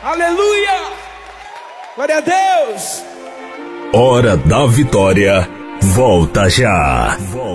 Aleluia! Glória a Deus! Hora da Vitória. Volta já.